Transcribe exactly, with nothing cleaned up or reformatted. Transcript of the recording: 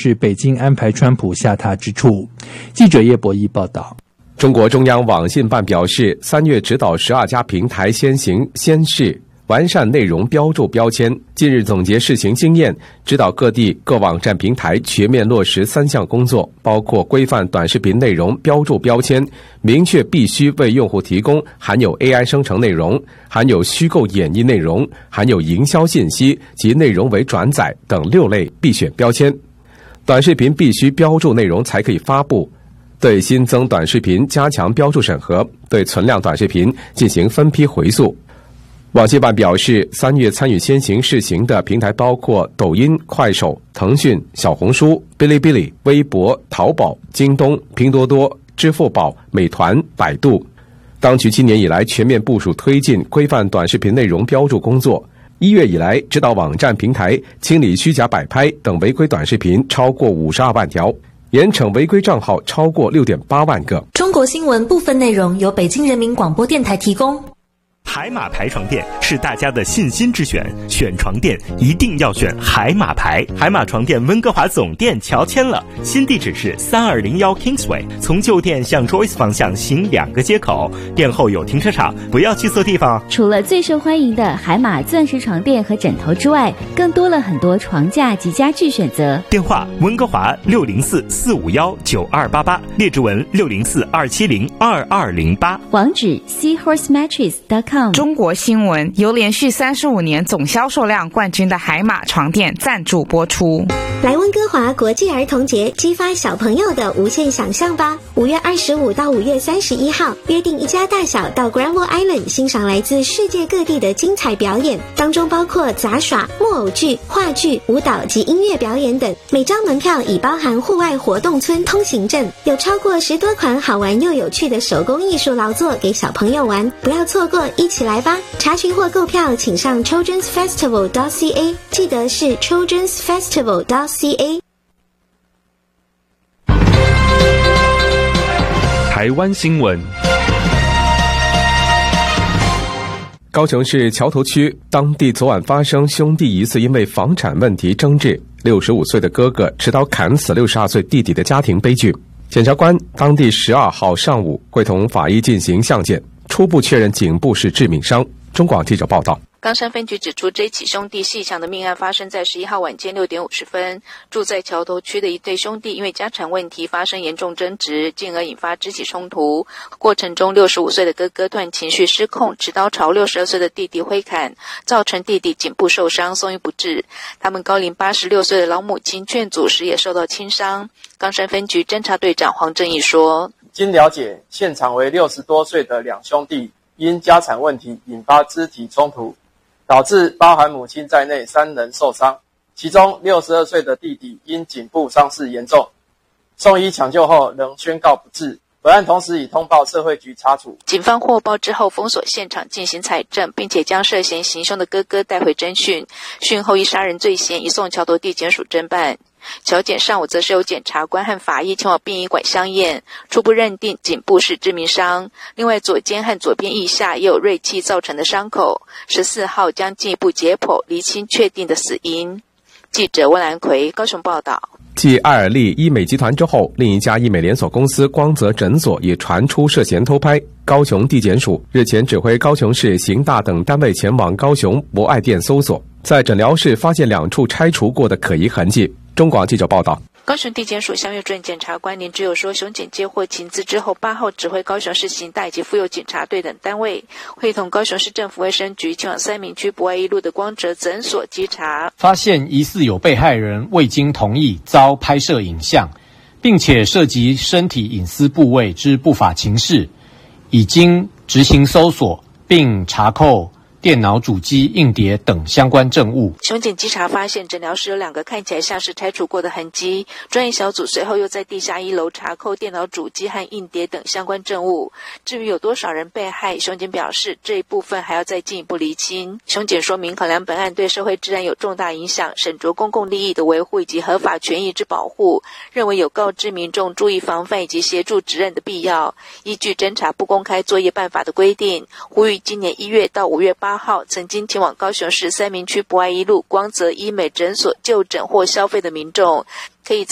是北京安排川普下榻之处。记者叶博弈报道。 中国中央网信办表示，三月指导十二家平台先行先试，完善内容标注标签。近日总结试行经验，指导各地各网站平台全面落实三项工作，包括规范短视频内容标注标签，明确必须为用户提供含有 A I 生成内容、含有虚构演绎内容、含有营销信息及内容为转载等六类必选标签。短视频必须标注内容才可以发布。对新增短视频加强标注审核，对存量短视频进行分批回溯。网信办表示，三月参与先行试行的平台包括抖音、快手、腾讯、小红书、哔哩哔哩、微博、淘宝、京东、拼多多、支付宝、美团、百度。当局今年以来全面部署推进规范短视频内容标注工作。一月以来，指导网站平台清理虚假摆拍等违规短视频超过五十二万条。严惩违规账号超过 六点八万个。 中国新闻部分内容由北京人民广播电台提供。 海马牌床垫是大家的信心之选，选床垫一定要选海马牌。海马床垫温哥华总店乔迁了，新地址是三二零一 Kingsway， 从旧店向 Joyce 方向行两个街口，店后有停车场，不要去错地方。 除了最受欢迎的海马钻石床垫和枕头之外，更多了很多床架及家具选择。 电话温哥华六零四四五一九二八八，列治文六零四二七零二二零八， 网址 seahorse mattress dot com。 中国新闻由连续三十五年总销售量冠军的海马床垫赞助播出。 来温哥华国际儿童节，激发小朋友的无限想象吧！五月二十五到五月三十一号，约定一家大小到 Granville Island 欣赏来自世界各地的精彩表演，当中包括杂耍、木偶剧、话剧、舞蹈及音乐表演等。每张门票已包含户外活动村通行证，有超过十多款好玩又有趣的手工艺术劳作给小朋友玩，不要错过，一起来吧！查询或购票请上 children's festival dot c a， 记得是 children's festival dot c a。 台湾新闻。 高雄市桥头区当地昨晚发生兄弟疑似因为房产问题争执，六十五岁的哥哥持刀砍死六十二岁弟弟的家庭悲剧。检察官当地十二号上午会同法医进行相检，初步确认颈部是致命伤。中广记者报道。 冈山分局指出，这起兄弟阋墙的命案发生在十一号晚间六点五十分，住在桥头区的一对兄弟因为家产问题发生严重争执，进而引发肢体冲突。过程中，六十五岁的哥哥突然情绪失控，持刀朝六十二岁的弟弟挥砍，造成弟弟颈部受伤，送医不治。他们高龄八十六岁的老母亲劝阻时也受到轻伤。冈山分局侦查队长黄正义说：“ 经了解，现场为六十多岁的两兄弟因家产问题引发肢体冲突，导致包含母亲在内三人受伤，其中六十二岁的弟弟因颈部伤势严重，送医抢救后仍宣告不治。本案同时已通报社会局查处。” 警方获报之后封锁现场进行采证，并且将涉嫌行凶的哥哥带回侦讯，讯后以杀人罪嫌移送桥头地检署侦办。桥检上午则是由检察官和法医前往殡仪馆相验，初步认定颈部是致命伤，另外左肩和左边腋下也有锐器造成的伤口。十四号将进一步解剖厘清确定的死因。记者温兰奎高雄报道。 继爱尔利医美集团之后，另一家医美连锁公司光泽诊所也传出涉嫌偷拍。高雄地检署日前指挥高雄市刑大等单位前往高雄博爱店搜索，在诊疗室发现两处拆除过的可疑痕迹。中广记者报道。 高雄地检署乡岳主任检察官林志友说，雄检接获情资之后，八号指挥高雄市刑大以及妇幼警察队等单位，会同高雄市政府卫生局前往三民区博爱一路的光泽诊所稽查， 发现疑似有被害人未经同意遭拍摄影像，并且涉及身体隐私部位之不法情事，已经执行搜索并查扣电脑主机、硬碟等相关证物。 雄检稽查发现，诊疗室有两个看起来像是拆除过的痕迹。专业小组随后又在地下一楼查扣电脑主机和硬碟等相关证物。至于有多少人被害，雄检表示这一部分还要再进一步厘清。雄检说明，考量本案对社会治安有重大影响，审酌公共利益的维护以及合法权益之保护，认为有告知民众注意防范以及协助指认的必要。依据侦查不公开作业办法的规定，呼吁今年一月到五月八号曾经前往高雄市三民区博爱一路光泽医美诊所就诊或消费的民众，可以